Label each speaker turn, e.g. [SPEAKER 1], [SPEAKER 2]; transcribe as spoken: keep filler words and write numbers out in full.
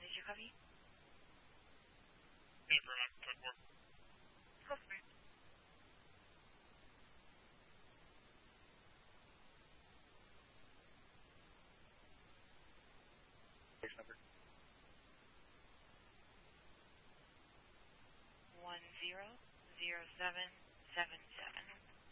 [SPEAKER 1] Did you copy?
[SPEAKER 2] Yeah, for nine ten four.
[SPEAKER 1] Copy.
[SPEAKER 2] Base number.
[SPEAKER 1] One zero zero seven seven